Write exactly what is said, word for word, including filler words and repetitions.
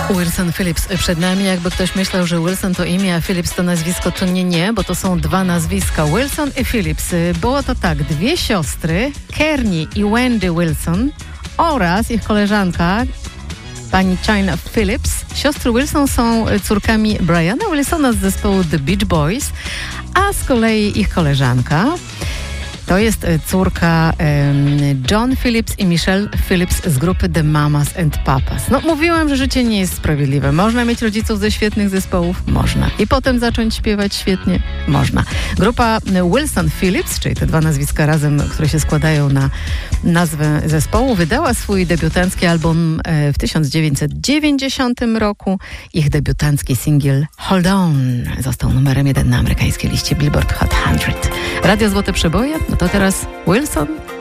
Wilson Phillips przed nami. Jakby ktoś myślał, że Wilson to imię, a Phillips to nazwisko, to nie, nie, bo to są dwa nazwiska. Wilson i Phillips. Było to tak, dwie siostry, Kearney i Wendy Wilson oraz ich koleżanka, pani Chynna Phillips. Siostry Wilson są córkami Briana Wilsona z zespołu The Beach Boys, a z kolei ich koleżanka to jest córka um, John Phillips i Michelle Phillips z grupy The Mamas and Papas. No, mówiłam, że życie nie jest sprawiedliwe. Można mieć rodziców ze świetnych zespołów? Można. I potem zacząć śpiewać świetnie? Można. Grupa Wilson Phillips, czyli te dwa nazwiska razem, które się składają na nazwę zespołu, wydała swój debiutancki album w tysiąc dziewięćset dziewięćdziesiątym roku. Ich debiutancki singiel Hold On został numerem jeden na amerykańskiej liście Billboard Hot sto. Radio Złote Przeboje. No to teraz Wilson